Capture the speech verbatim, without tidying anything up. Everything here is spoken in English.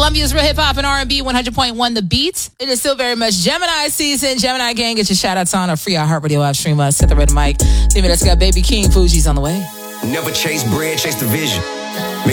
Columbia's Real Hip Hop and R and B one hundred point one The Beat. It is still very much Gemini season. Gemini gang, get your shout outs on our free iHeartRadio live stream us. Set the red mic. Leave me that's got Baby King Fuji's on the way. Never chase bread, chase the vision.